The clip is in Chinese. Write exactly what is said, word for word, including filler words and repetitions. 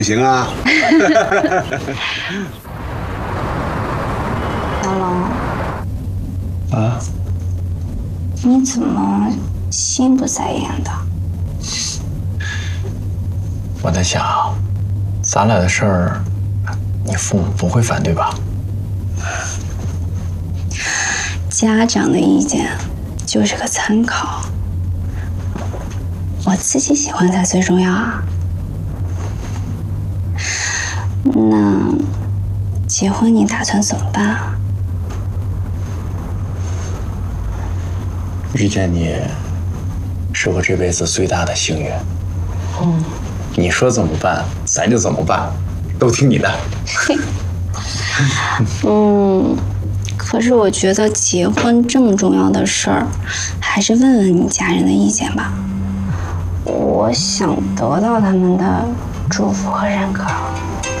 行啊。 小龙， 啊？ 你怎么心不在焉的？ 我在想，咱俩的事儿，你父母不会反对吧？ 家长的意见就是个参考，我自己喜欢才最重要啊。那结婚你打算怎么办啊？ 遇见你，是我这辈子最大的幸运。 嗯， 你说怎么办，咱就怎么办，都听你的。 嗯，可是我觉得结婚这么重要的事儿，还是问问你家人的意见吧。我想得到他们的祝福和认可。